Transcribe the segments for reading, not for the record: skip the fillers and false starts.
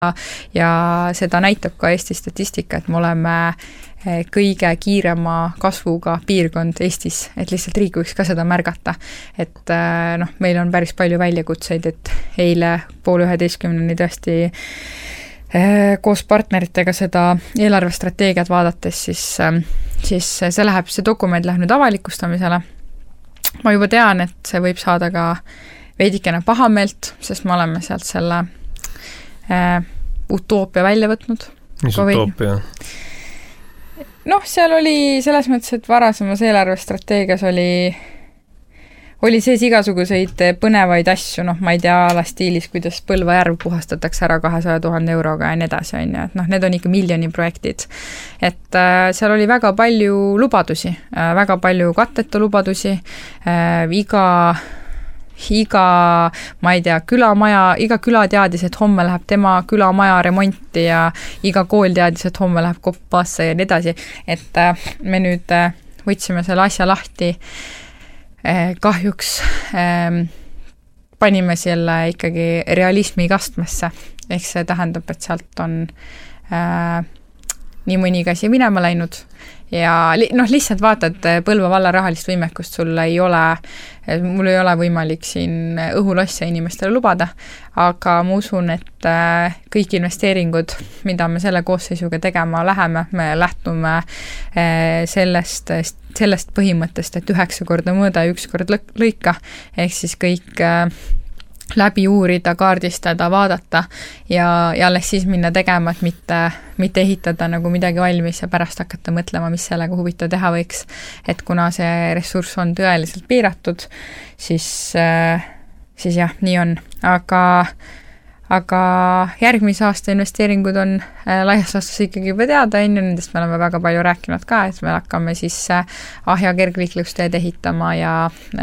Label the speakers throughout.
Speaker 1: ja seda näitab ka Eesti statistika, et me oleme kõige kiirema kasvuga piirkond Eestis, et lihtsalt riik võiks ka seda märgata. Et meil on päris palju väljakutseid, et eile 10:30 tõesti koos partneritega seda eelarvestrateegiat vaadates, siis see dokument läheb nüüd avalikustamisele. Ma juba tean, et see võib saada ka veidikene pahameelt, sest me oleme sealt selle utoopia välja võtnud.
Speaker 2: Mis utoopia?
Speaker 1: Seal oli selles mõttes, et varasemas eelarvestrateegias oli sees igasuguseid põnevaid asju, ma ei tea ala stiilis, kuidas Põlva järv puhastatakse ära 200,000 euroga ja nii edasi, on ju, et need on ikka miljoni projektid. Et seal oli väga palju lubadusi, väga palju katteta lubadusi, iga, ma ei tea, iga küla teadis, et homme läheb tema külamaja remonti ja iga kool teadis, et homme läheb koppasse ja nii edasi. Et me nüüd võtsime selle asja lahti. Kahjuks panime selle ikkagi realismi kastmesse. Ehk see tähendab, et sealt on nii mõni asi minema läinud. Ja lihtsalt vaatad Põlva valla rahalist võimekust, mul ei ole võimalik siin õhulosse inimestele lubada, aga ma usun, et kõik investeeringud, mida me selle koosseisuga tegema läheme, me lähtume sellest põhimõttest, et 9 korda mõõda ja 1 kord lõika, ehk siis kõik läbi uurida, kaardistada, vaadata ja alles siis minna tegema, et mitte ehitada nagu midagi valmis ja pärast hakata mõtlema, mis sellega huvitav teha võiks. Et kuna see ressurss on tõeliselt piiratud, siis jah, nii on. Aga järgmise aasta investeeringud on laias laastus ikkagi juba teada, nendest me oleme väga palju rääkinud ka, et me hakkame siis Ahja kergliiklusteed ehitama ja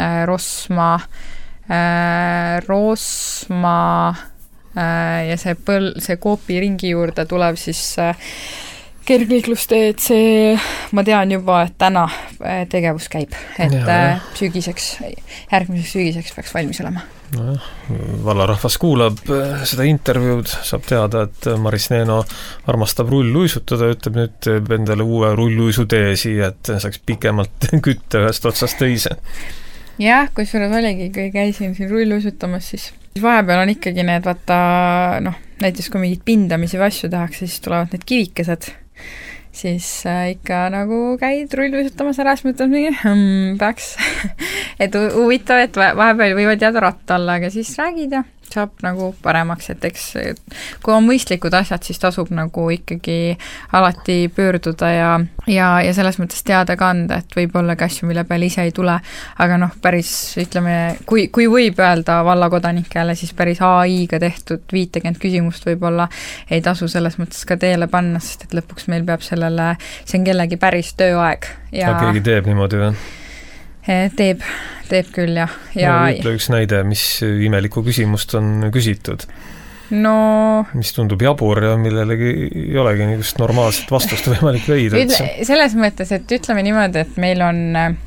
Speaker 1: Roosma ja see Koopi ringi juurde tuleb siis kergliiklusteed, ma tean juba, et täna tegevus käib, et järgmiseks sügiseks peaks valmis olema.
Speaker 2: Vallarahvas kuulab seda intervjuud, saab teada, et Maris Neeno armastab rulluisutada, ütleb nüüd endale uue rulluisutee siia, et saaks pikemalt kütta ühest otsast teise.
Speaker 1: Jah, kui suures oligi, kui käisin siin rulluisutamas, siis vahepeal on ikkagi need, näiteks kui mingid pindamisi või asju tehakse, siis tulevad need kivikesed, siis ikka nagu käid rulluisutamas ära, siis mõtled peaks, et huvitav, et vahepeal võivad jääda ratta alla, aga siis räägid ja saab nagu paremaks, et eks kui on mõistlikud asjad, siis tasub nagu ikkagi alati pöörduda ja selles mõttes teada kanda, et võib-olla asju, mille peale ise ei tule, aga päris, ütleme, kui võib öelda vallakodanikele, siis päris AI-ga tehtud 50 küsimust võib-olla ei tasu selles mõttes ka teele panna, sest et lõpuks meil peab see on kellegi päris tööaeg.
Speaker 2: Ja keegi teeb niimoodi või?
Speaker 1: Teeb küll, jah.
Speaker 2: Ütle üks näide, mis imelikku küsimust on küsitud. Mis tundub jabur ja millelegi ei olegi niisugust normaalset vastust võimalik leida.
Speaker 1: Selles mõttes, et ütleme niimoodi, et meil on,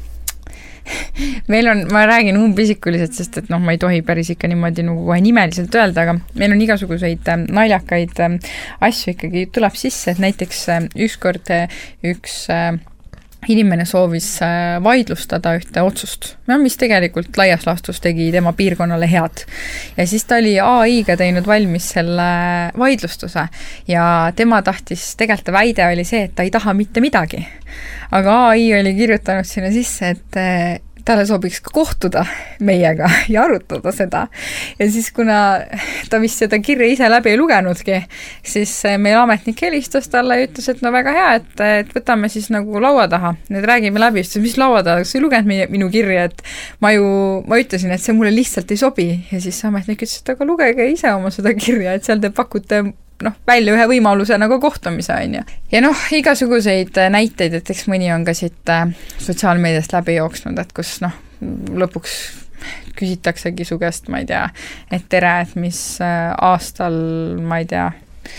Speaker 1: ma räägin umbisikuliselt, sest et ma ei tohi päris ikka niimoodi nagu kohe nimeliselt öelda, aga meil on igasuguseid naljakaid asju ikkagi tuleb sisse, et näiteks ükskord üks inimene soovis vaidlustada ühte otsust, mis tegelikult laias laastus tegi tema piirkonnale head. Ja siis ta oli AI-ga teinud valmis selle vaidlustuse ja tema tegelikult väide oli see, et ta ei taha mitte midagi. Aga AI oli kirjutanud sinna sisse, et talle sobiks ka kohtuda meiega ja arutada seda. Ja siis kuna ta vist seda kirja ise läbi ei lugenudki, siis meil ametnik helistas talle ja ütles, et väga hea, et võtame siis nagu laua taha. Nüüd räägime läbi, mis laua taha, kas ei lugenud minu kirja, et ma ütlesin, et see mulle lihtsalt ei sobi. Ja siis ametnik ütles, et aga lugege ise oma seda kirja, et seal te pakute välja ühe võimaluse nagu kohtumise, on ju. Ja igasuguseid näiteid, et eks mõni on ka siit sotsiaalmeediast läbi jooksnud, et kus lõpuks küsitaksegi su käest, ma ei tea, et tere, et mis aastal, ma ei tea,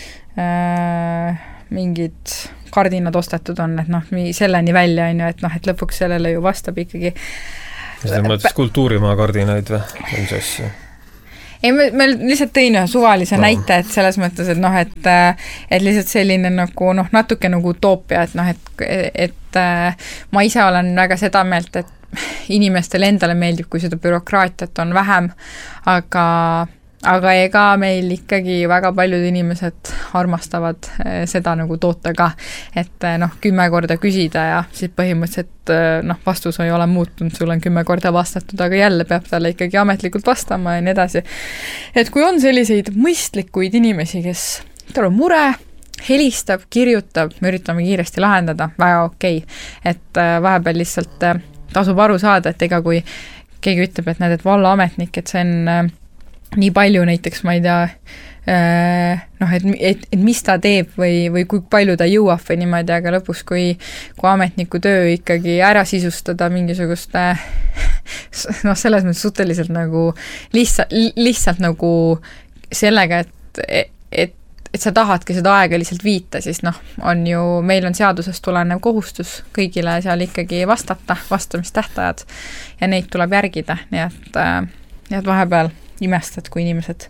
Speaker 1: mingid kardinad ostetud on, et selleni välja, on ju, et lõpuks sellele ju vastab ikkagi.
Speaker 2: Seda mõttes kultuurimaa kardinaid või?
Speaker 1: Ei, me lihtsalt tõin ühe suvalise näite, et selles mõttes, et noh, et lihtsalt selline nagu noh, natuke nagu utoopia, et noh, et ma ise olen väga seda meelt, et inimestele endale meeldib, kui seda bürokraatiat on vähem, aga ega meil ikkagi väga paljud inimesed armastavad seda nagu toota ka, et noh, 10 korda küsida ja siis põhimõtteliselt noh, vastus ei ole muutunud, sul on 10 korda vastatud, aga jälle peab talle ikkagi ametlikult vastama ja nii edasi. Et kui on selliseid mõistlikuid inimesi, kes tal on mure, helistab, kirjutab, me üritame kiiresti lahendada, väga okei. Et vahepeal lihtsalt tasub aru saada, et ega kui keegi ütleb, et näed, et vallaametnik, et see on nii palju näiteks, ma ei tea, noh, et mis ta teeb või kui palju ta jõuab või niimoodi, aga lõpuks, kui ametniku töö ikkagi ära sisustada mingisuguste noh, selles mõttes suhteliselt nagu lihtsalt nagu sellega, et sa tahadki seda aega lihtsalt viita, siis noh, on ju, meil on seadusest tulenev kohustus kõigile seal ikkagi vastata, vastamistähtajad ja neid tuleb järgida, nii et vahepeal imestad, kui inimesed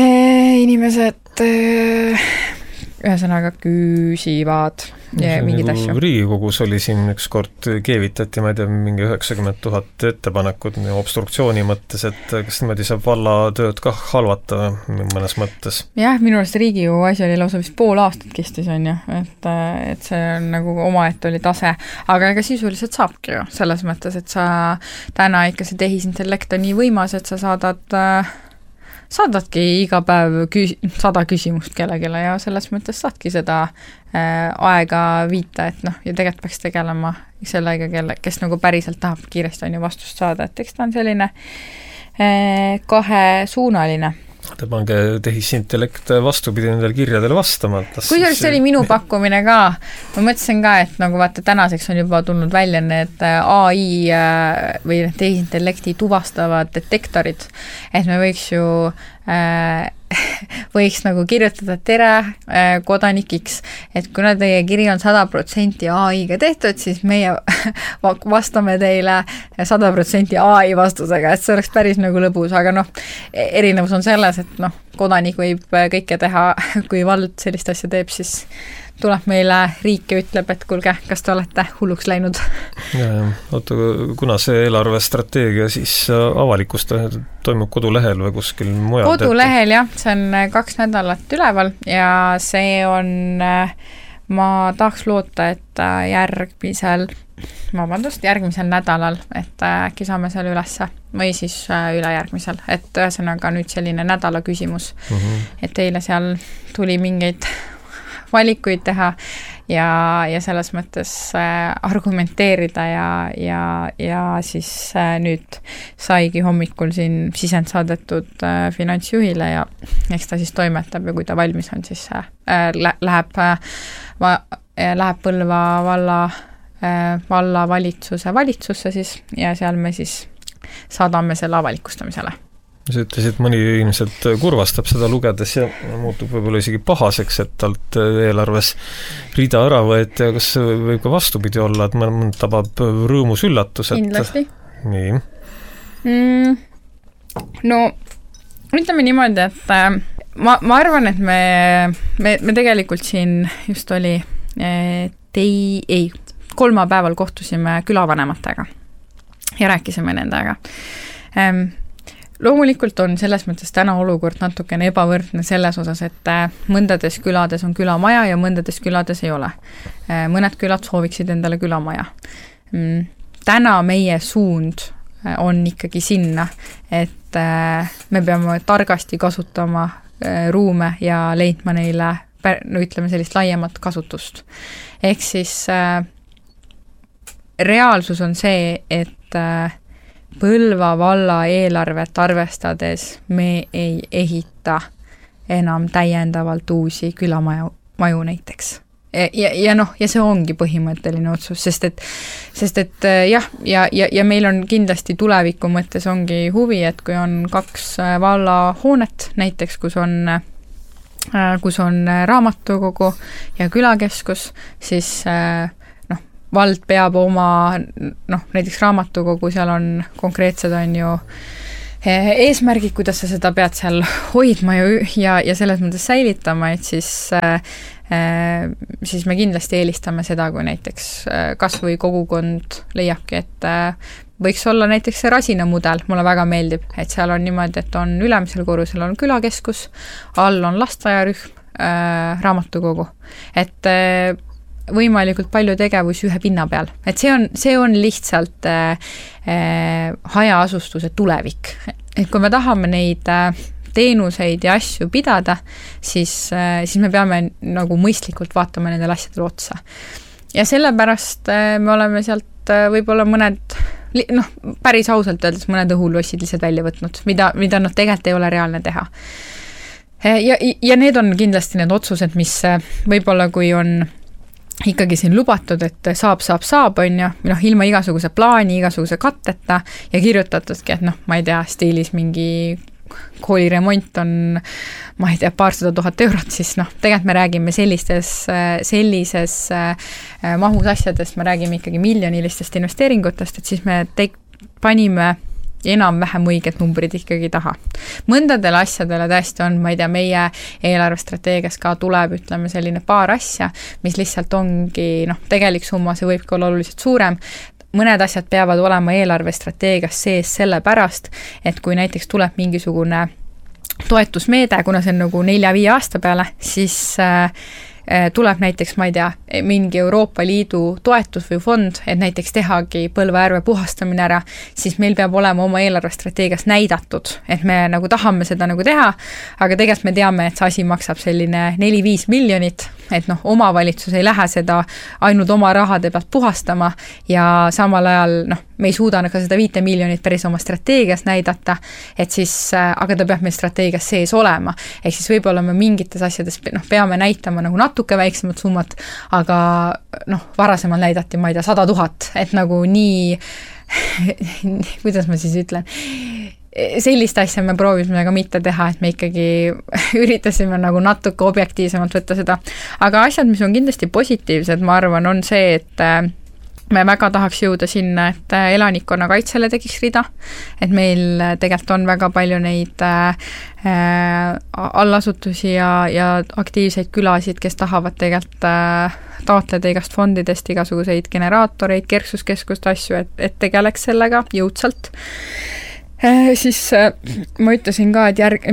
Speaker 1: ühesõnaga küsivad ja mingeid asju.
Speaker 2: Riigikogus oli siin üks kord keevitati, ma ei tea, mingi 90 000 ettepanekut obstruktsiooni mõttes, et kas niimoodi saab vallatööd ka halvata mõnes mõttes?
Speaker 1: Jah, minu arust Riigikogu asi oli lausa vist pool aastat kestis, on ju, et see on nagu omaette oli tase, aga ega sisuliselt saabki ju selles mõttes, et sa täna ikka see tehisintellekt on nii võimas, et sa saadadki iga päev 100 küsimust kellegile ja selles mõttes saadki seda aega viita, et noh, ja tegelikult peaks tegelema sellega, kes nagu päriselt tahab kiiresti on ju vastust saada, et eks ta on selline kahesuunaline.
Speaker 2: Te pange tehisintellekt vastupidi nendele kirjadele vastama.
Speaker 1: Kusjuures see oli minu pakkumine ka. Ma mõtlesin ka, et nagu vaata, tänaseks on juba tulnud välja need AI või tehisintellekti tuvastavad detektorid, et me võiks ju võiks nagu kirjutada tere kodanikiks, et kuna teie kiri on 100% AI-ga tehtud, siis meie vastame teile 100% AI vastusega, et see oleks päris nagu lõbus, aga noh, erinevus on selles, et noh, kodanik võib kõike teha, kui vald sellist asja teeb, siis tuleb meile riik ja ütleb, et kuulge, kas te olete hulluks läinud?
Speaker 2: Oota, kuna see eelarvestrateegia siis avalikust toimub kodulehel või kuskil mujal?
Speaker 1: Kodulehel jah, see on 2 nädalat üleval ja see on, ma tahaks loota, et järgmisel nädalal, et äkki saame seal ülesse või siis ülejärgmisel, et ühesõnaga nüüd selline nädala küsimus, et teile seal tuli mingeid valikuid teha ja selles mõttes argumenteerida ja siis nüüd saigi hommikul siin sisend saadetud finantsjuhile ja eks ta siis toimetab ja kui ta valmis on, siis läheb Põlva valla valitsusse siis ja seal me siis saadame selle avalikustamisele.
Speaker 2: Sa ütlesid, mõni ilmselt kurvastab seda lugedes ja muutub võib-olla isegi pahaseks, et talt eelarves rida ära võeti, ja kas võib ka vastupidi olla, et mõnd tabab rõõmus üllatus, et
Speaker 1: kindlasti.
Speaker 2: Nii.
Speaker 1: No, ütleme niimoodi, et ma arvan, et me tegelikult siin just oli kolmapäeval kohtusime külavanematega ja rääkisime nendega. Loomulikult on selles mõttes täna olukord natukene ebavõrdne selles osas, et mõndades külades on külamaja ja mõndades külades ei ole. Mõned külad sooviksid endale külamaja. Täna meie suund on ikkagi sinna, et me peame targasti kasutama ruume ja leidma neile, no ütleme sellist laiemat kasutust. Ehk siis reaalsus on see, et Põlva valla eelarvet arvestades me ei ehita enam täiendavalt uusi külamaju näiteks. Ja see ongi põhimõtteline otsus, sest et jah, ja meil on kindlasti tuleviku mõttes ongi huvi, et kui on 2 vallahoonet näiteks, kus on raamatukogu ja külakeskus, siis vald peab oma, näiteks raamatukogu, seal on konkreetsed on ju eesmärgid, kuidas sa seda pead seal hoidma ja selles mõttes säilitama, et siis me kindlasti eelistame seda, kui näiteks kas või kogukond leiabki, et võiks olla näiteks see Rasina mudel, mulle väga meeldib, et seal on niimoodi, et on ülemisel korrusel on külakeskus, all on lasteaiarühm, raamatukogu, et võimalikult palju tegevusi ühe pinna peal, et see on lihtsalt hajaasustuse tulevik, et kui me tahame neid teenuseid ja asju pidada, siis me peame nagu mõistlikult vaatama nendele asjadele otsa. Ja sellepärast me oleme sealt võib-olla mõned, päris ausalt öeldes mõned õhulossid lihtsalt välja võtnud, mida tegelikult ei ole reaalne teha. Ja need on kindlasti need otsused, mis võib-olla kui on ikkagi siin lubatud, et saab, on ju, ilma igasuguse plaani, igasuguse katteta ja kirjutatudki, et ma ei tea, stiilis mingi kooliremont on, ma ei tea, paarsada 000 eurot, siis tegelikult me räägime sellises mahus asjadest, me räägime ikkagi miljonilistest investeeringutest, et siis me panime enam-vähem õiged numbrid ikkagi taha. Mõndadele asjadele tõesti on, ma ei tea, meie eelarvestrateegias ka tuleb, ütleme, selline paar asja, mis lihtsalt ongi, tegelik summa, see võibki olla oluliselt suurem. Mõned asjad peavad olema eelarvestrateegias sees sellepärast, et kui näiteks tuleb mingisugune toetusmeede, kuna see on nagu 4-5 aasta peale, siis tuleb näiteks, ma ei tea, mingi Euroopa Liidu toetus või fond, et näiteks tehagi Põlva järve puhastamine ära, siis meil peab olema oma eelarvestrateegias näidatud, et me nagu tahame seda nagu teha, aga tegelikult me teame, et see asi maksab selline 4-5 miljonit, et omavalitsus ei lähe seda ainult oma rahade pealt puhastama ja samal ajal, me ei suuda ka seda 5 miljonit päris oma strateegias näidata, et siis, aga ta peab meil strateegias sees olema. Ehk siis võib-olla me mingites asjades peame näitama nagu natuke väiksemad summad, aga varasemalt näidati, ma ei tea, 100 000, et nagu nii, kuidas ma siis ütlen, sellist asja me proovisime ka mitte teha, et me ikkagi üritasime nagu natuke objektiivsemalt võtta seda. Aga asjad, mis on kindlasti positiivsed, ma arvan, on see, et me väga tahaks jõuda sinna, et elanikkonna kaitsele tekiks rida, et meil tegelikult on väga palju neid allasutusi ja aktiivseid külasid, kes tahavad tegelikult taotleda igast fondidest igasuguseid generaatoreid, kerksuskeskust asju, et tegeleks sellega jõudsalt. Siis ma ütlesin ka, et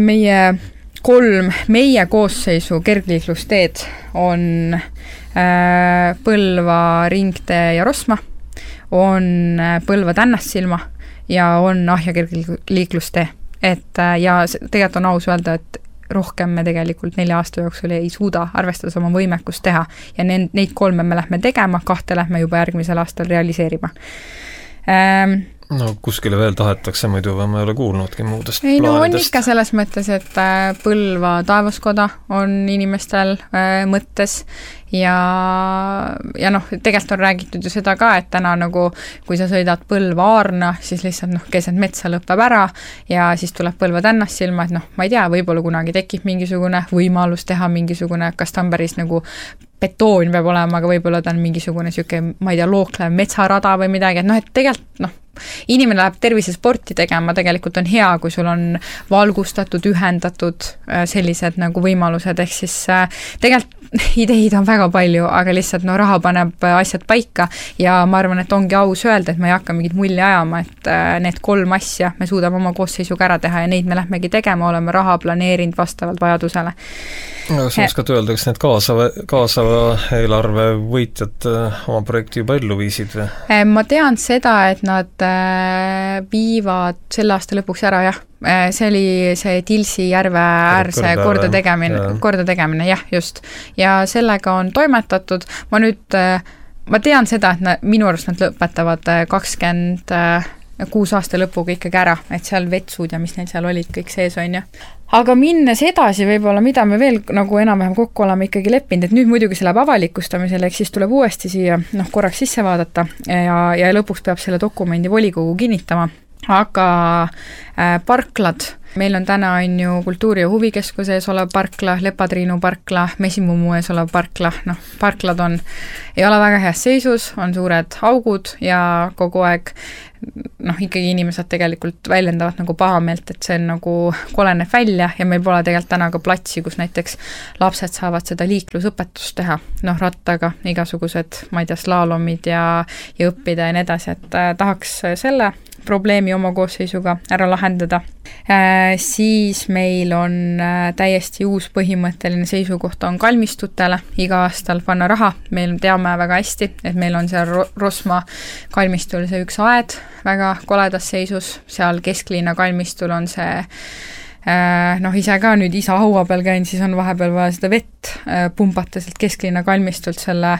Speaker 1: meie koosseisu kergliiklusteed on Põlva ringtee ja Rosma, on Põlva Tännassilma ja on Ahja kergliiklustee. Ja tegelikult on aus öelda, et rohkem me tegelikult 4 aasta jooksul ei suuda arvestada oma võimekust teha ja neid 3 me lähme tegema, 2 lähme juba järgmisel aastal realiseerima.
Speaker 2: No kuskile veel tahetakse muidu või ma ei ole kuulnudki muudest
Speaker 1: plaanidest.
Speaker 2: On
Speaker 1: ikka selles mõttes, et Põlva taevaskoda on inimestel mõttes ja tegelikult on räägitud ju seda ka, et täna nagu, kui sa sõidad Põlva Aarna, siis lihtsalt keset metsa lõpeb ära ja siis tuleb Põlva Tännassilma, et ma ei tea, võib-olla kunagi tekib mingisugune võimalus teha mingisugune, kas ta on päris nagu betoon peab olema, aga võib-olla ta on mingisugune siuke, ma ei tea, looklev metsarada või midagi, et et tegelikult inimene läheb tervisesporti tegema, tegelikult on hea, kui sul on valgustatud, ühendatud sellised nagu võimalused, ehk siis tegelikult ideid on väga palju, aga lihtsalt raha paneb asjad paika ja ma arvan, et ongi aus öelda, et ma ei hakka mingit mulli ajama, et need 3 asja me suudame oma koosseisuga ära teha ja neid me lähmegi tegema, oleme raha planeerinud vastavalt vajadusele.
Speaker 2: Kas oskad öelda, kas need kaasava eelarve võitjad oma projekti juba ellu viisid?
Speaker 1: Ma tean seda, et nad viivad selle aasta lõpuks ära, jah. See oli see Tilsi järve äärse kordategemine, jah, just. Ja sellega on toimetatud. Ma tean seda, et minu arust nad lõpetavad 26 aasta lõpuga ikkagi ära, et seal vetsud ja mis neil seal olid, kõik sees on ju. Aga minnes edasi võib-olla, mida me veel nagu enam-vähem kokku oleme ikkagi leppinud, et nüüd muidugi see läheb avalikustamisele, ehk siis tuleb uuesti siia korraks sisse vaadata ja lõpuks peab selle dokumendi volikogu kinnitama. Aga parklad, meil on täna on ju Kultuuri- ja Huvikeskuse ees olev parkla, Lepatriinu parkla, Mesimummu ees olev parkla, parklad ei ole väga heas seisus, on suured augud ja kogu aeg ikkagi inimesed tegelikult väljendavad nagu pahameelt, et see on nagu koleneb välja ja meil pole tegelikult täna ka platsi, kus näiteks lapsed saavad seda liiklusõpetust teha, rattaga igasugused, ma ei tea, slaalomid ja õppida ja nii edasi, et tahaks selle probleemi oma koosseisuga ära lahendada. Siis meil on täiesti uus põhimõtteline seisukoht on kalmistutele iga aastal panna raha. Meil teame väga hästi, et meil on seal Rosma kalmistul see üks aed väga koledas seisus, seal kesklinna kalmistul on see ise ka nüüd isa haua peal käin, siis on vahepeal vaja seda vett pumbata sealt kesklinna kalmistult selle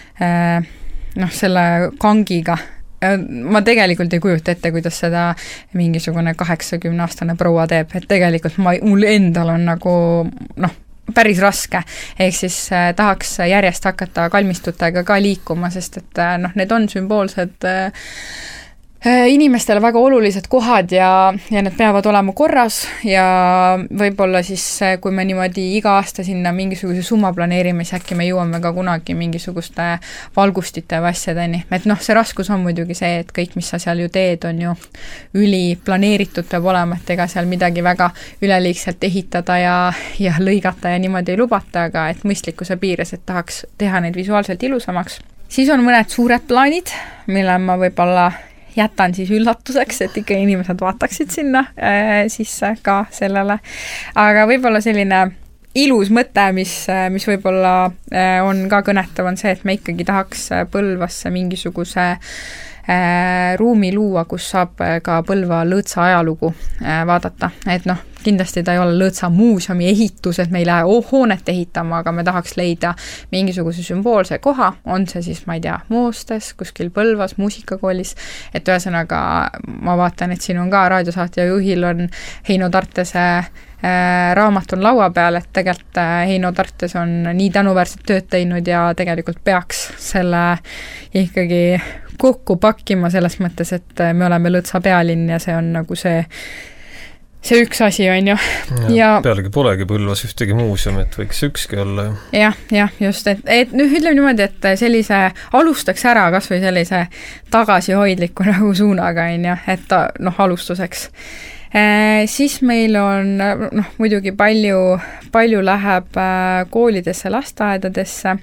Speaker 1: kangiga. Ma tegelikult ei kujuta ette, kuidas seda mingisugune 80-aastane proua teeb, et tegelikult mul endal on nagu päris raske, ehk siis tahaks järjest hakata kalmistutega ka liikuma, sest et need on sümboolsed inimestele väga olulised kohad ja need peavad olema korras ja võib-olla siis, kui me niimoodi iga aasta sinna mingisuguse summa planeerime, siis äkki me jõuame ka kunagi mingisuguste valgustite või asjadeni. Et see raskus on muidugi see, et kõik, mis sa seal ju teed, on ju üliplaneeritud peab olema, et ega seal midagi väga üleliigselt ehitada ja lõigata ja niimoodi ei lubata, aga et mõistlikkuse piires, et tahaks teha neid visuaalselt ilusamaks. Siis on mõned suured plaanid, mille ma võib-olla jätan siis üllatuseks, et ikka inimesed vaataksid sinna sisse ka sellele. Aga võib-olla selline ilus mõte, mis võib-olla on ka kõnetav, on see, et me ikkagi tahaks Põlvasse mingisuguse ruumi luua, kus saab ka Põlva lõõtsa ajalugu vaadata. Et kindlasti ta ei ole lõõtsa muuseumi ehitus, et me ei lähe hoonet ehitama, aga me tahaks leida mingisuguse sümboolse koha, on see siis, ma ei tea, Moostes, kuskil Põlvas, muusikakoolis, et ühesõnaga ma vaatan, et siin on ka raadiosaatja juhil on Heino Tartese raamat on laua peal, et tegelikult Heino Tartes on nii tänuväärset tööd teinud ja tegelikult peaks selle ikkagi kokku pakkima selles mõttes, et me oleme lõõtsa pealinn ja see on nagu see üks asi on ju.
Speaker 2: Ja pealegi polegi Põlvas ühtegi muuseum, et võiks ükski olla.
Speaker 1: Jah, just, et ütleme niimoodi, et sellise alustaks ära kas või sellise tagasihoidliku nagu suunaga on ju, et alustuseks. Siis meil on muidugi palju läheb koolidesse, lasteaedadesse,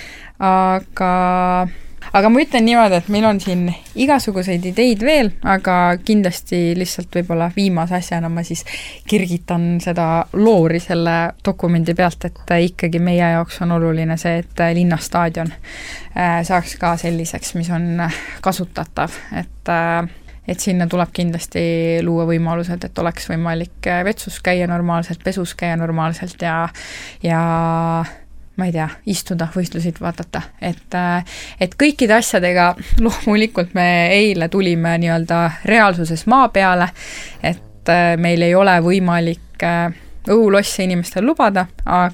Speaker 1: aga ma ütlen niimoodi, et meil on siin igasuguseid ideid veel, aga kindlasti lihtsalt võib-olla viimase asjana ma siis kirgitan seda loori selle dokumendi pealt, et ikkagi meie jaoks on oluline see, et linnastaadion saaks ka selliseks, mis on kasutatav, et sinna tuleb kindlasti luua võimalused, et oleks võimalik vetsus käia normaalselt, pesus käia normaalselt ja ma ei tea, istuda, võistlusid vaadata. Et kõikide asjadega loomulikult me eile tulime nii-öelda reaalsuses maa peale, et meil ei ole võimalik õhulosse inimestel lubada,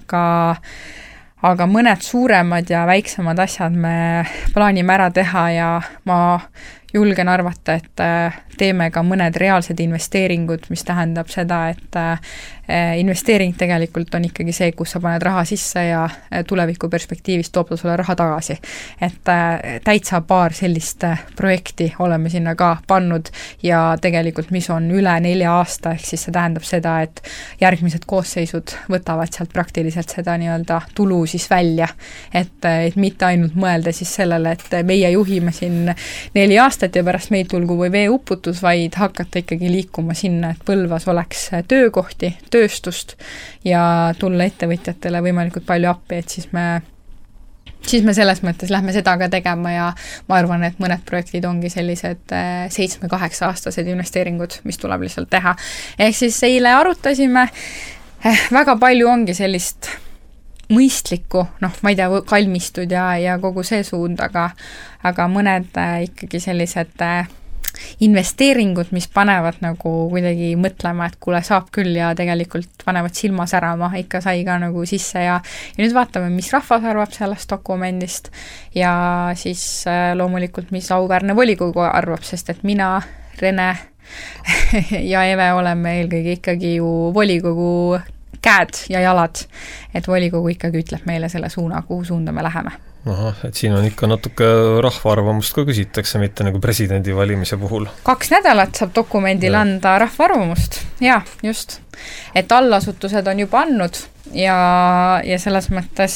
Speaker 1: aga mõned suuremad ja väiksemad asjad me plaanime ära teha ja ma julgen arvata, et teeme ka mõned reaalsed investeeringud, mis tähendab seda, et investeering tegelikult on ikkagi see, kus sa paned raha sisse ja tuleviku perspektiivis toob ta sulle raha tagasi. Et täitsa paar sellist projekti oleme sinna ka pannud ja tegelikult mis on üle 4 aasta, ehk siis see tähendab seda, et järgmised koosseisud võtavad sealt praktiliselt seda nii-öelda tulu siis välja. Et mitte ainult mõelda siis sellele, et meie juhime siin 4 aastat ja pärast meid tulgu või veeuputus, vaid hakata ikkagi liikuma sinna, et Põlvas oleks töökohti, tööstust ja tulla ettevõtjatele võimalikult palju appi, et siis me selles mõttes lähme seda ka tegema ja ma arvan, et mõned projektid ongi sellised 7-8 aastased investeeringud, mis tuleb lihtsalt teha. Ehk siis eile arutasime, väga palju ongi sellist mõistlikku, ma ei tea, kalmistud ja kogu see suund, aga mõned ikkagi sellised investeeringud, mis panevad nagu kuidagi mõtlema, et kuule, saab küll ja tegelikult panevad silma särama, ikka sai ka nagu sisse ja nüüd vaatame, mis rahvas arvab sellest dokumendist ja siis loomulikult, mis auväärne volikogu arvab, sest et mina, Rene ja Eve oleme eelkõige ikkagi ju volikogu käed ja jalad, et volikogu ikkagi ütleb meile selle suuna, kuhu suunda me läheme.
Speaker 2: Ahah, et siin on ikka natuke rahvaarvamust ka küsitakse, mitte nagu presidendi valimise puhul. 2
Speaker 1: nädalat saab dokumendil anda rahvaarvamust, jaa, just. Et allasutused on juba andnud ja selles mõttes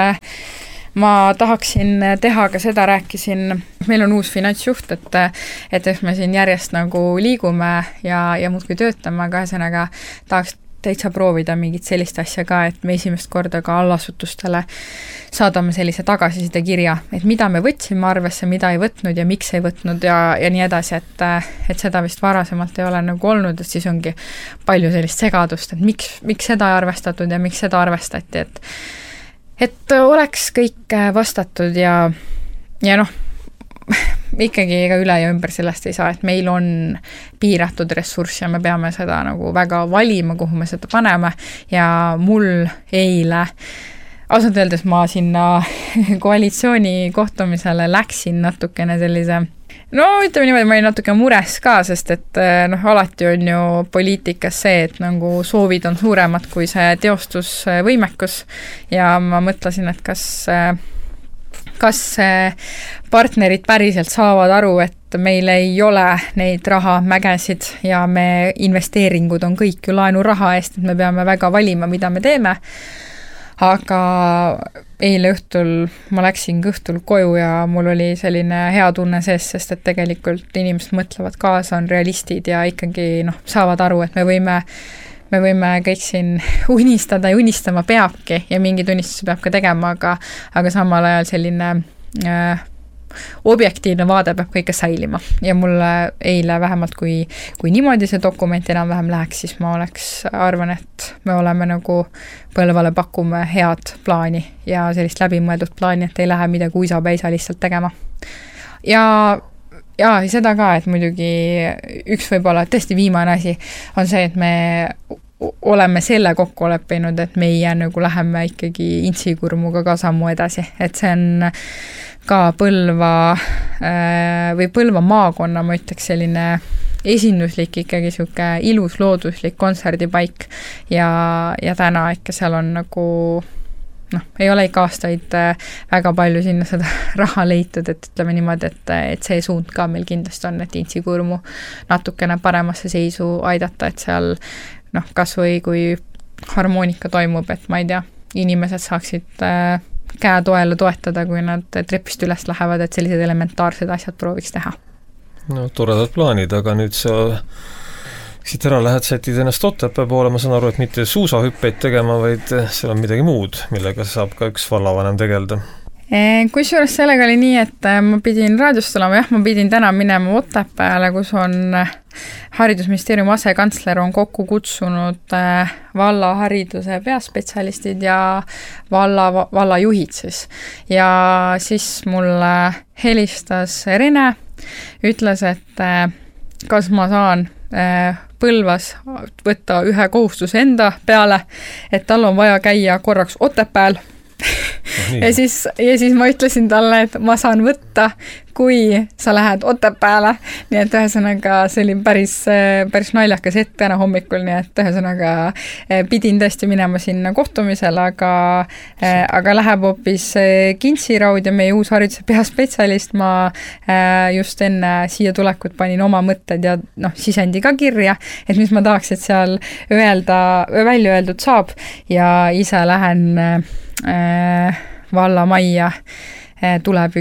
Speaker 1: ma tahaksin teha ka seda, rääkisin, meil on uus finantsjuht, et me siin järjest nagu liigume ja muudkui töötame, aga ühesõnaga tahaks täitsa proovida mingit sellist asja ka, et me esimest korda ka allasutustele saadame sellise tagasiside kirja, et mida me võtsime arvesse, mida ei võtnud ja miks ei võtnud ja nii edasi, et seda vist varasemalt ei ole nagu olnud, et siis ongi palju sellist segadust, et miks seda ei arvestatud ja miks seda arvestati, et oleks kõik vastatud ja noh, ikkagi ega üle ja ümber sellest ei saa, et meil on piiratud ressurss ja me peame seda nagu väga valima, kuhu me seda paneme ja mul eile, ausalt öeldes ma sinna koalitsiooni kohtumisele läksin natukene sellise, no ütleme niimoodi, ma olin natuke mures ka, sest et alati on ju poliitikas see, et nagu soovid on suuremad kui see teostusvõimekus ja ma mõtlesin, et kas partnerid päriselt saavad aru, et meil ei ole neid rahamägesid ja me investeeringud on kõik ju laenuraha eest, et me peame väga valima, mida me teeme. Aga eile õhtul ma läksingi õhtul koju ja mul oli selline hea tunne sees, sest et tegelikult inimesed mõtlevad kaasa, on realistid ja ikkagi saavad aru, et me võime kõik siin unistada ja unistama peabki ja mingi tunnistuse peab ka tegema, aga samal ajal selline objektiivne vaade peab kõike säilima. Ja mulle eile vähemalt, kui niimoodi see dokument enam-vähem läheks, siis ma arvan, et me oleme nagu Põlvale pakume head plaani ja sellist läbimõeldud plaani, et ei lähe midagi uisapäisa lihtsalt tegema. Ja seda ka, et muidugi üks võib-olla tõesti viimane asi on see, et me oleme selle kokku leppinud, et meie nagu läheme ikkagi intsikurmuga ka sammu edasi, et see on ka Põlva või Põlva maakonna, ma ütleks selline esinduslik ikkagi siuke ilus looduslik kontserdipaik ja täna ikka seal on nagu ei ole ikka aastaid väga palju sinna seda raha leitud, et ütleme niimoodi, et see suund ka meil kindlasti on, et intsikurmu natukene paremasse seisu aidata, et seal kas või kui harmoonika toimub, et ma ei tea, inimesed saaksid käe toele toetada, kui nad trepist üles lähevad, et sellised elementaarsed asjad prooviks teha.
Speaker 2: No toredad plaanid, aga nüüd sa siit ära lähed, sätid ennast Otepää poole, ma saan aru, et mitte suusahüppeid tegema, vaid seal on midagi muud, millega saab ka üks vallavanem tegelda.
Speaker 1: Kusjuures sellega oli nii, et ma pidin raadiost tulema, ma pidin täna minema Otepääle, kus on haridusministeeriumi asekantsler on kokku kutsunud valla hariduse peaspetsialistid ja vallajuhid siis. Ja siis mulle helistas Rene, ütles, et kas ma saan Põlvas võtta ühe kohustuse enda peale, et tal on vaja käia korraks Otepääl. Ja siis ma ütlesin talle, et ma saan võtta, kui sa lähed Otepääle, nii et ühesõnaga see oli päris naljakas hetk täna hommikul, nii et ühesõnaga pidin tõesti minema sinna kohtumisele, aga läheb hoopis Kintsi Raud ja meie uus hariduse peaspetsialist, ma just enne siia tulekut panin oma mõtted ja sisendi ka kirja, et mis ma tahaks, et seal välja öeldud saab ja ise lähen vallamajja, tuleb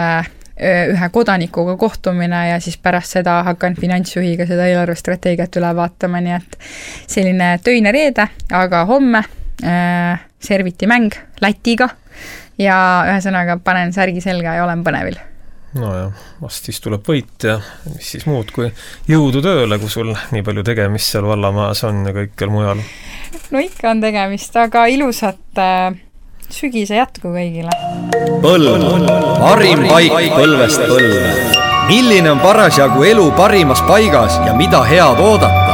Speaker 1: ühe kodanikuga kohtumine ja siis pärast seda hakkan finantsjuhiga seda eelarvestrateegiat üle vaatama, nii et selline töine reede, aga homme serviti mäng Lätiga ja ühesõnaga panen särgi selga ja olen põnevil.
Speaker 2: No ja, vast siis tuleb võit ja mis siis muud kui jõudu tööle, kui sul nii palju tegemist seal vallamaas on ja kõikjal mujal.
Speaker 1: No ikka on tegemist, aga ilusat sügise jätku kõigile.
Speaker 3: Põlv, parim paik Põlvest Põlve. Milline on parasjagu elu parimas paigas ja mida head oodata?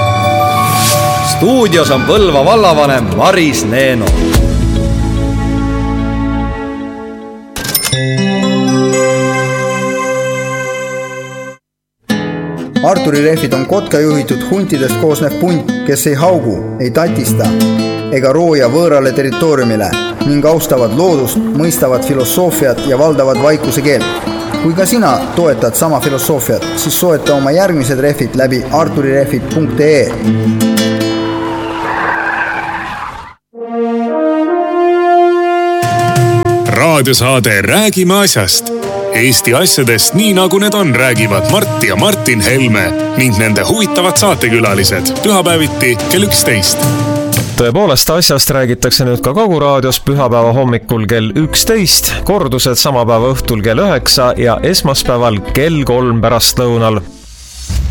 Speaker 3: Stuudios on Põlva vallavanem Maris Neeno.
Speaker 4: Arturi rehvid on kotka juhitud huntidest koosnev punt, kes ei haugu, ei tatista ega rooja võõrale territooriumile ning austavad loodust, mõistavad filosoofiat ja valdavad vaikuse keelt. Kui ka sina toetad sama filosoofiat, siis soeta oma järgmised rehvid läbi arturirehvid.ee.
Speaker 5: Raadiosaade Räägime asjast. Eesti asjadest nii nagu need on, räägivad Mart ja Martin Helme ning nende huvitavad saatekülalised pühapäeviti kell 11.
Speaker 2: Tõepoolest, asjast räägitakse nüüd ka Kogu raadios pühapäeva hommikul kell 11, kordused sama päeva õhtul kell 9 ja esmaspäeval kell 3 pärastlõunal.